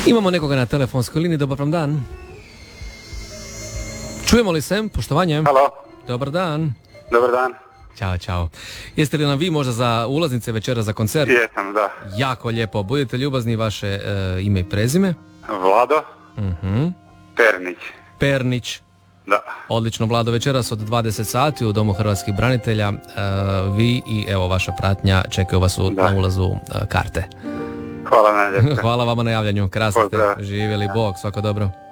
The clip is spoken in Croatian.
Imamo nekoga na telefonskoj liniji, dobar vam dan. Čujemo li se? Poštovanje. Halo. Dobar dan. Dobar dan. Ćao. Jeste li nam vi možda za ulaznice večera za koncert? Jesam, da. Jako lijepo. Budite ljubazni, vaše ime i prezime. Vlado. Pernić. Da. Odlično, Vlado, večeras od 20 sati u Domu hrvatskih branitelja. Vi i evo vaša pratnja čekaju vas na ulazu karte. Hvala najljepše. Hvala vama na javljanju. Krasno ste Pozdrav. živjeli. Bog, svako dobro.